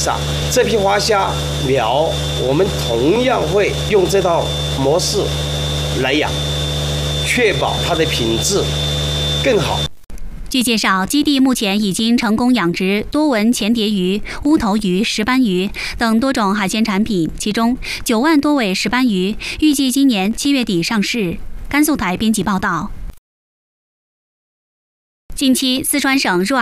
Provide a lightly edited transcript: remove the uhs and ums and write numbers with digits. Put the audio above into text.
上。这批华虾苗，我们同样会用这套模式来养，确保它的品质更好。 据介绍，基地目前已经成功养殖多纹前蝶鱼、乌头鱼、石斑鱼等多种海鲜产品，其中9万多尾石斑鱼预计今年7月底上市。甘肃台编辑报道。近期，四川省入